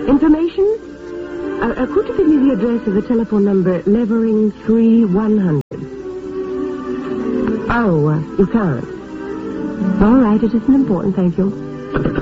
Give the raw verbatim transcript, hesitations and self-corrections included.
Information? Uh, uh, could you give me the address of the telephone number Levering three one hundred? Oh, uh, you can't. All right, it isn't important, thank you.